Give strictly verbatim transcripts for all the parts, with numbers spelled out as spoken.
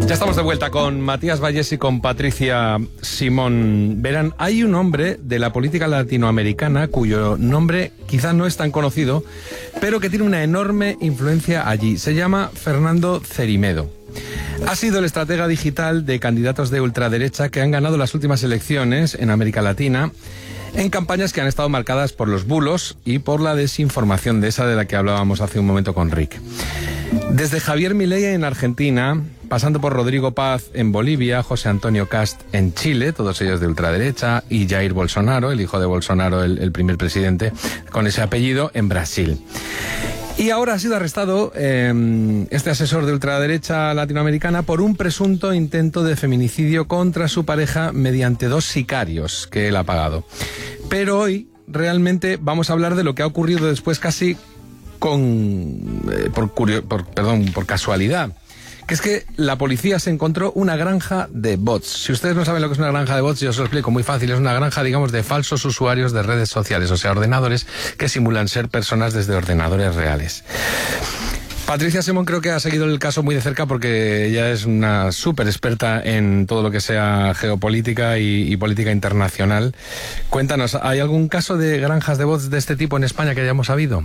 Ya estamos de vuelta con Matías Vallés y con Patricia Simón. Verán, hay un hombre de la política latinoamericana cuyo nombre quizás no es tan conocido, pero que tiene una enorme influencia allí. Se llama Fernando Cermedo. Ha sido el estratega digital de candidatos de ultraderecha que han ganado las últimas elecciones en América Latina en campañas que han estado marcadas por los bulos y por la desinformación, de esa de la que hablábamos hace un momento con Rick. Desde Javier Milei en Argentina, pasando por Rodrigo Paz en Bolivia, José Antonio Cast en Chile, todos ellos de ultraderecha, y Jair Bolsonaro, el hijo de Bolsonaro, el, el primer presidente con ese apellido, en Brasil. Y ahora ha sido arrestado eh, este asesor de ultraderecha latinoamericana por un presunto intento de feminicidio contra su pareja mediante dos sicarios que él ha pagado. Pero hoy realmente vamos a hablar de lo que ha ocurrido después casi con eh, por, curio, por perdón por casualidad, que es que la policía se encontró una granja de bots. Si ustedes no saben lo que es una granja de bots, yo os lo explico muy fácil. Es una granja, digamos, de falsos usuarios de redes sociales, o sea, ordenadores que simulan ser personas desde ordenadores reales. Patricia Simón creo que ha seguido el caso muy de cerca porque ella es una súper experta en todo lo que sea geopolítica y, y política internacional. Cuéntanos, ¿hay algún caso de granjas de bots de este tipo en España que hayamos sabido?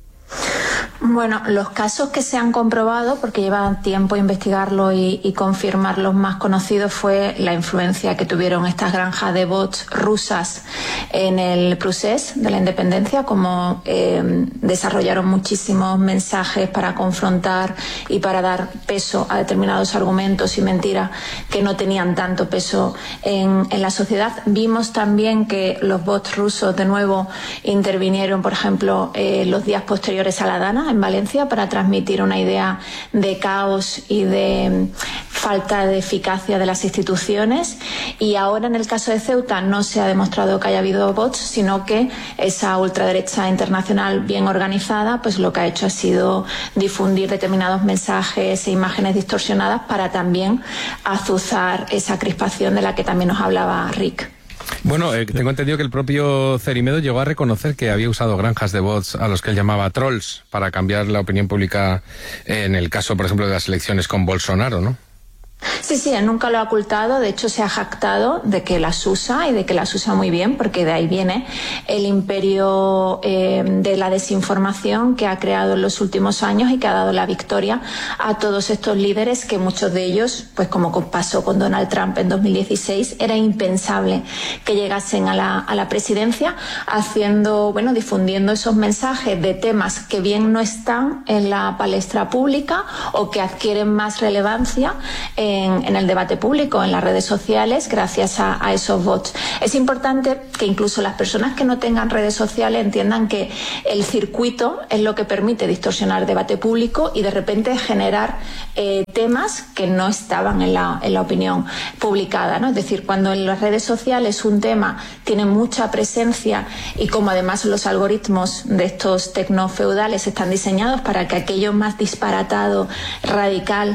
Bueno, los casos que se han comprobado, porque lleva tiempo investigarlo y, y confirmar los más conocidos, fue la influencia que tuvieron estas granjas de bots rusas en el procés de la independencia, como eh, desarrollaron muchísimos mensajes para confrontar y para dar peso a determinados argumentos y mentiras que no tenían tanto peso en, en la sociedad. Vimos también que los bots rusos de nuevo intervinieron, por ejemplo, eh, los días posteriores a la Dana, en Valencia, para transmitir una idea de caos y de falta de eficacia de las instituciones. Y ahora, en el caso de Ceuta, no se ha demostrado que haya habido bots, sino que esa ultraderecha internacional bien organizada, pues lo que ha hecho ha sido difundir determinados mensajes e imágenes distorsionadas para también azuzar esa crispación de la que también nos hablaba Rick. Bueno, eh, tengo entendido que el propio Cermedo llegó a reconocer que había usado granjas de bots a los que él llamaba trolls para cambiar la opinión pública en el caso, por ejemplo, de las elecciones con Bolsonaro, ¿no? Sí, sí, él nunca lo ha ocultado. De hecho, se ha jactado de que las usa y de que las usa muy bien, porque de ahí viene el imperio eh, de la desinformación que ha creado en los últimos años y que ha dado la victoria a todos estos líderes, que muchos de ellos, pues como pasó con Donald Trump en dos mil dieciséis, era impensable que llegasen a la, a la presidencia haciendo, bueno, difundiendo esos mensajes de temas que bien no están en la palestra pública o que adquieren más relevancia en, en el debate público, en las redes sociales, gracias a, a esos bots. Es importante que incluso las personas que no tengan redes sociales entiendan que el circuito es lo que permite distorsionar el debate público y de repente generar eh, temas que no estaban en la, en la opinión publicada, ¿no? Es decir, cuando en las redes sociales un tema tiene mucha presencia y como además los algoritmos de estos tecnofeudales están diseñados para que aquello más disparatado, radical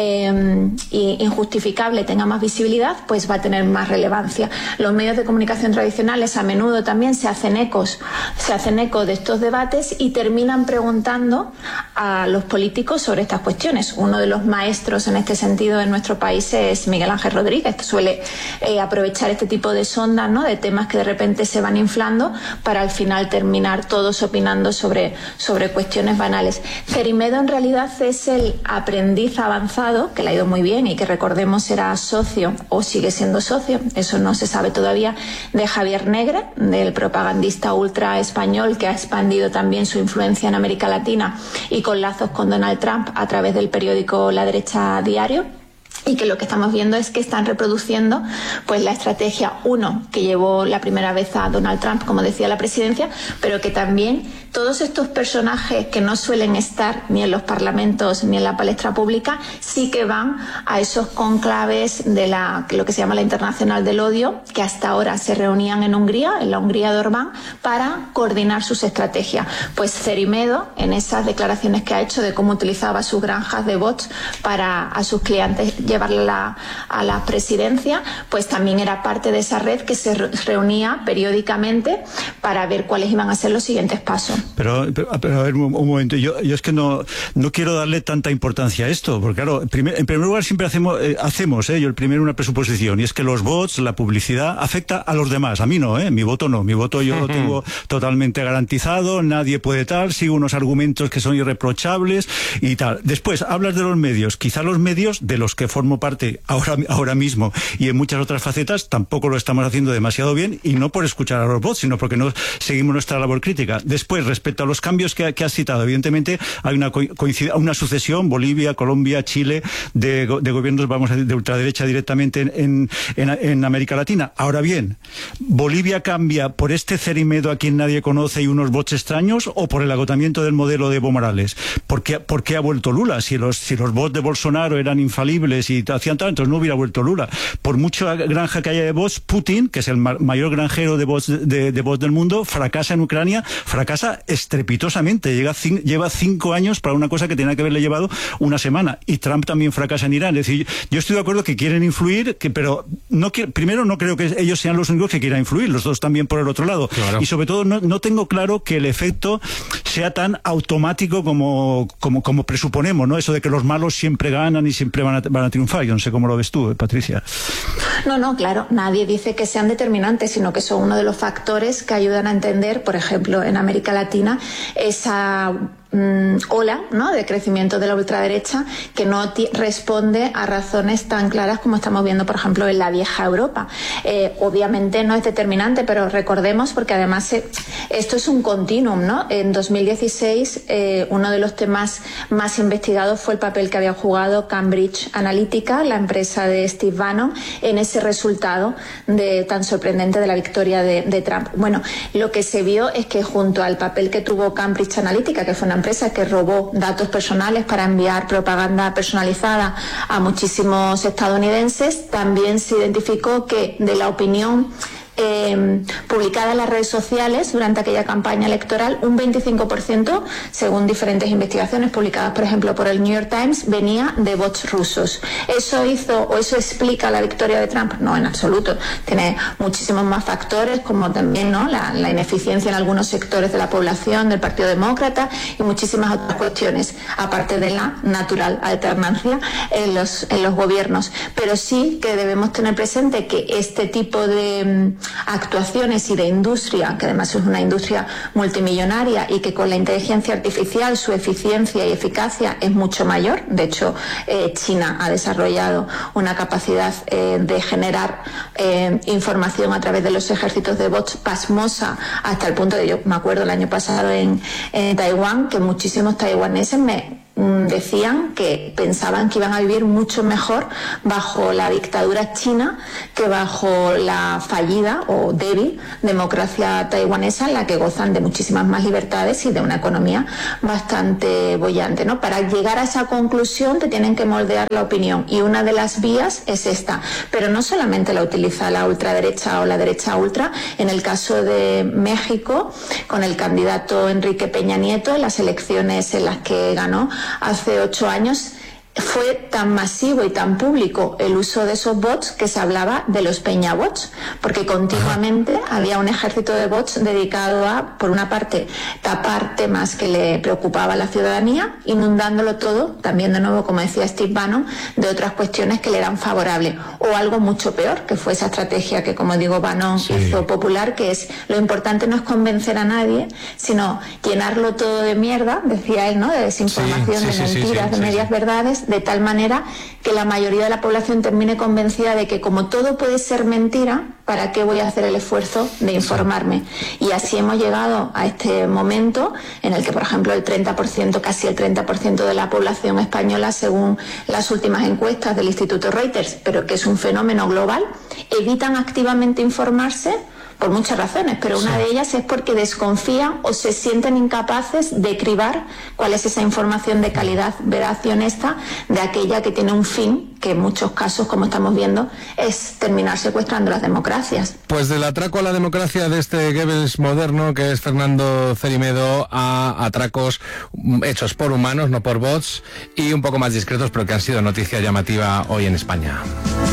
eh, y injustificable tenga más visibilidad, pues va a tener más relevancia. Los medios de comunicación tradicionales a menudo también se hacen ecos, se hacen eco de estos debates y terminan preguntando a los políticos sobre estas cuestiones. Uno de los maestros en este sentido en nuestro país es Miguel Ángel Rodríguez, que suele eh, aprovechar este tipo de sondas, ¿no?, de temas que de repente se van inflando para al final terminar todos opinando sobre, sobre cuestiones banales. Cermedo en realidad es el aprendiz avanzado, que le ha ido muy bien y que recordemos era socio o sigue siendo socio, eso no se sabe todavía, de Javier Negre, del propagandista ultra español que ha expandido también su influencia en América Latina y con lazos con Donald Trump a través del periódico La Derecha Diario. Y que lo que estamos viendo es que están reproduciendo pues la estrategia, uno, que llevó la primera vez a Donald Trump, como decía, la presidencia, pero que también todos estos personajes que no suelen estar ni en los parlamentos ni en la palestra pública, sí que van a esos conclaves de la, lo que se llama la Internacional del Odio, que hasta ahora se reunían en Hungría, en la Hungría de Orbán, para coordinar sus estrategias. Pues Cermedo, en esas declaraciones que ha hecho de cómo utilizaba sus granjas de bots para a sus clientes llevarla a la presidencia, pues también era parte de esa red que se reunía periódicamente para ver cuáles iban a ser los siguientes pasos. Pero, pero, pero a ver, un, un momento, yo, yo es que no, no quiero darle tanta importancia a esto, porque claro, primer, en primer lugar siempre hacemos, eh, hacemos eh, yo el primero una presuposición, y es que los bots, la publicidad, afecta a los demás, a mí no, eh, mi voto no, mi voto yo lo tengo totalmente garantizado, nadie puede tal, sigo unos argumentos que son irreprochables y tal. Después, hablas de los medios, quizá los medios de los que formo parte ahora, ahora mismo y en muchas otras facetas tampoco lo estamos haciendo demasiado bien, y no por escuchar a los bots, sino porque no seguimos nuestra labor crítica. Después, respecto a los cambios que, que has citado, evidentemente hay una, una sucesión, Bolivia, Colombia, Chile, de, de gobiernos, vamos a decir, de ultraderecha directamente en, en, en América Latina. Ahora bien, ¿Bolivia cambia por este Cerimedo a quien nadie conoce y unos bots extraños, o por el agotamiento del modelo de Evo Morales? ¿Por qué, por qué ha vuelto Lula? Si los, si los bots de Bolsonaro eran infalibles y hacían tal, entonces no hubiera vuelto Lula. Por mucha granja que haya de bots, Putin, que es el ma mayor granjero de bots, de, de bots del mundo, fracasa en Ucrania, fracasa estrepitosamente. Llega cin lleva cinco años para una cosa que tenía que haberle llevado una semana. Y Trump también fracasa en Irán. Es decir, yo estoy de acuerdo que quieren influir, que, pero no que, primero no creo que ellos sean los únicos que quieran influir, los dos también por el otro lado. Claro. Y sobre todo no, no tengo claro que el efecto sea tan automático como, como, como presuponemos, ¿no? Eso de que los malos siempre ganan y siempre van a, van a triunfar. Yo no sé cómo lo ves tú, eh, Patricia. No, no, claro, nadie dice que sean determinantes, sino que son uno de los factores que ayudan a entender, por ejemplo, en América Latina, esa mmm, ola, ¿no?, de crecimiento de la ultraderecha que no responde a razones tan claras como estamos viendo, por ejemplo, en la vieja Europa. Eh, obviamente no es determinante, pero recordemos, porque además eh, esto es un continuum, ¿no? En dos mil dieciséis eh, uno de los temas más investigados fue el papel que había jugado Cambridge Analytica, la empresa de Steve Bannon, en ese resultado de, tan sorprendente de la victoria de, de Trump. Bueno, lo que se vio es que junto al papel que tuvo Cambridge Analytica, que fue una empresa que robó datos personales para enviar propaganda personalizada a muchísimos estadounidenses, también se identificó que de la opinión Eh, publicada en las redes sociales durante aquella campaña electoral, un veinticinco por ciento, según diferentes investigaciones publicadas, por ejemplo, por el New York Times, venía de bots rusos. ¿Eso hizo o eso explica la victoria de Trump? No, en absoluto. Tiene muchísimos más factores, como también, ¿no?, la, la ineficiencia en algunos sectores de la población del Partido Demócrata y muchísimas otras cuestiones, aparte de la natural alternancia en los, en los gobiernos. Pero sí que debemos tener presente que este tipo de actuaciones y de industria, que además es una industria multimillonaria y que con la inteligencia artificial su eficiencia y eficacia es mucho mayor. De hecho, eh, China ha desarrollado una capacidad eh, de generar eh, información a través de los ejércitos de bots pasmosa, hasta el punto de, yo me acuerdo el año pasado en, en Taiwán, que muchísimos taiwaneses me decían que pensaban que iban a vivir mucho mejor bajo la dictadura china que bajo la fallida o débil democracia taiwanesa, en la que gozan de muchísimas más libertades y de una economía bastante boyante, ¿no? Para llegar a esa conclusión te tienen que moldear la opinión, y una de las vías es esta, pero no solamente la utiliza la ultraderecha o la derecha ultra. En el caso de México, con el candidato Enrique Peña Nieto, en las elecciones en las que ganó hace ocho años, fue tan masivo y tan público el uso de esos bots que se hablaba de los Peña Bots, porque continuamente había un ejército de bots dedicado a, por una parte, tapar temas que le preocupaba a la ciudadanía, inundándolo todo, también de nuevo, como decía Steve Bannon, de otras cuestiones que le eran favorables, o algo mucho peor, que fue esa estrategia que, como digo, Bannon sí. hizo popular, que es: lo importante no es convencer a nadie, sino llenarlo todo de mierda, decía él, ¿no?, de desinformación, sí, sí, de mentiras, sí, sí, sí, de medias sí. verdades, de tal manera que la mayoría de la población termine convencida de que, como todo puede ser mentira, ¿para qué voy a hacer el esfuerzo de informarme? Y así hemos llegado a este momento en el que, por ejemplo, el treinta por ciento, casi el treinta por ciento de la población española, según las últimas encuestas del Instituto Reuters, pero que es un fenómeno global, evitan activamente informarse por muchas razones, pero una de ellas es porque desconfían o se sienten incapaces de cribar cuál es esa información de calidad, veraz y honesta de aquella que tiene un fin, que en muchos casos, como estamos viendo, es terminar secuestrando las democracias. Pues del atraco a la democracia de este Goebbels moderno, que es Fernando Cerimedo, a atracos hechos por humanos, no por bots, y un poco más discretos, pero que han sido noticia llamativa hoy en España.